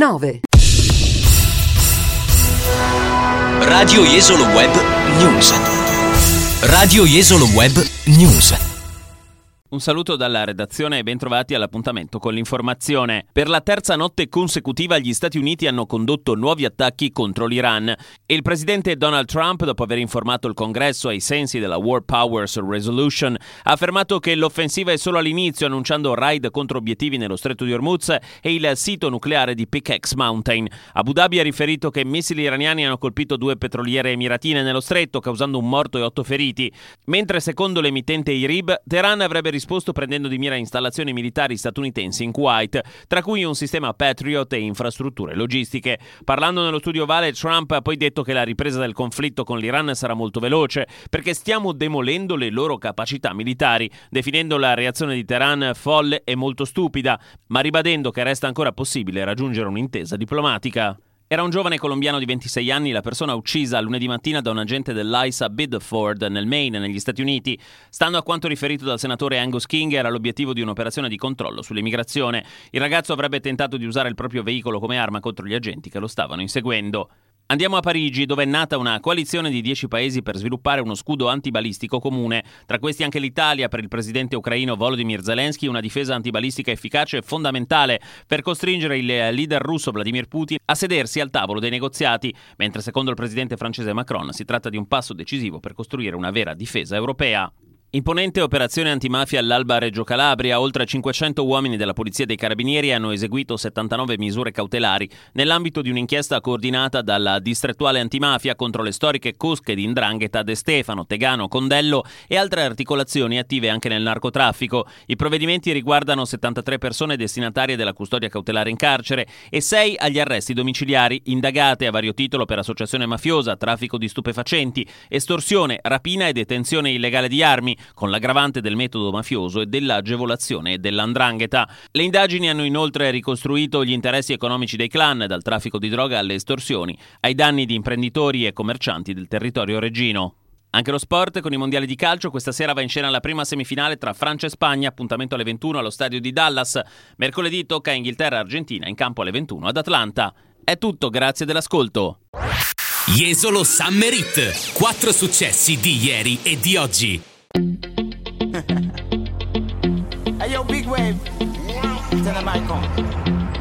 9. Radio Jesolo Web News. Radio Jesolo Web News. Un saluto dalla redazione e bentrovati all'appuntamento con l'informazione. Per la terza notte consecutiva gli Stati Uniti hanno condotto nuovi attacchi contro l'Iran e il presidente Donald Trump, dopo aver informato il Congresso ai sensi della War Powers Resolution, ha affermato che l'offensiva è solo all'inizio, annunciando raid contro obiettivi nello stretto di Hormuz e il sito nucleare di Pickaxe Mountain. Abu Dhabi ha riferito che missili iraniani hanno colpito 2 petroliere emiratine nello stretto, causando un morto e 8 feriti, mentre secondo l'emittente IRIB, Teheran avrebbe risposto prendendo di mira installazioni militari statunitensi in Kuwait, tra cui un sistema Patriot e infrastrutture logistiche. Parlando nello studio Ovale, Trump ha poi detto che la ripresa del conflitto con l'Iran sarà molto veloce, perché stiamo demolendo le loro capacità militari, definendo la reazione di Teheran folle e molto stupida, ma ribadendo che resta ancora possibile raggiungere un'intesa diplomatica. Era un giovane colombiano di 26 anni la persona uccisa lunedì mattina da un agente dell'ICE a Biddeford, nel Maine, negli Stati Uniti. Stando a quanto riferito dal senatore Angus King, era l'obiettivo di un'operazione di controllo sull'immigrazione. Il ragazzo avrebbe tentato di usare il proprio veicolo come arma contro gli agenti che lo stavano inseguendo. Andiamo a Parigi, dove è nata una coalizione di 10 paesi per sviluppare uno scudo antibalistico comune. Tra questi anche l'Italia. Per il presidente ucraino Volodymyr Zelensky una difesa antibalistica efficace è fondamentale per costringere il leader russo Vladimir Putin a sedersi al tavolo dei negoziati, mentre secondo il presidente francese Macron si tratta di un passo decisivo per costruire una vera difesa europea. Imponente operazione antimafia all'Alba a Reggio Calabria. Oltre 500 uomini della Polizia dei Carabinieri hanno eseguito 79 misure cautelari nell'ambito di un'inchiesta coordinata dalla distrettuale antimafia contro le storiche cosche di 'Ndrangheta, De Stefano, Tegano, Condello e altre articolazioni attive anche nel narcotraffico. I provvedimenti riguardano 73 persone destinatarie della custodia cautelare in carcere e 6 agli arresti domiciliari, indagate a vario titolo per associazione mafiosa, traffico di stupefacenti, estorsione, rapina e detenzione illegale di armi, con l'aggravante del metodo mafioso e dell'agevolazione dell''Ndrangheta. Le indagini hanno inoltre ricostruito gli interessi economici dei clan, dal traffico di droga alle estorsioni, ai danni di imprenditori e commercianti del territorio reggino. Anche lo sport con i mondiali di calcio. Questa sera va in scena la prima semifinale tra Francia e Spagna, appuntamento alle 21 allo stadio di Dallas. Mercoledì tocca Inghilterra e Argentina, in campo alle 21 ad Atlanta. È tutto, grazie dell'ascolto. Jesolo Summer Hit. 4 successi di ieri e di oggi. Hey yo, Big Wave, turn the mic on.